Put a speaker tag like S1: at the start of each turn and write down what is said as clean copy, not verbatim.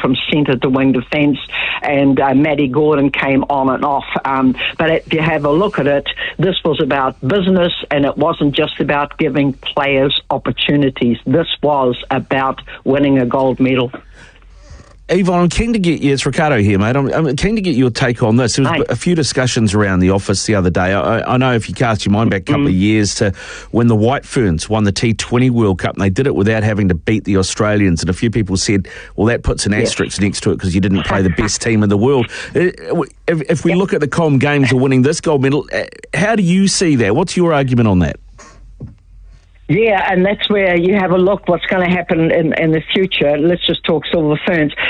S1: from centre to wing defence, and Maddie Gordon came on and off. But if you have a look at it, this was about business, and it wasn't just about giving players opportunities. This was about winning a gold medal.
S2: Yvonne, I'm keen to get you, it's Ricardo here, mate, I'm keen to get your take on this. There was a few discussions around the office the other day. I know if you cast your mind back a couple of years to when the White Ferns won the T20 World Cup, and they did it without having to beat the Australians, and a few people said, well, that puts an asterisk next to it because you didn't play the best team in the world. If we look at the Com Games of winning this gold medal, how do you see that? What's your argument on that?
S1: Yeah, and that's where you have a look what's going to happen in the future. Let's just talk Silver Ferns.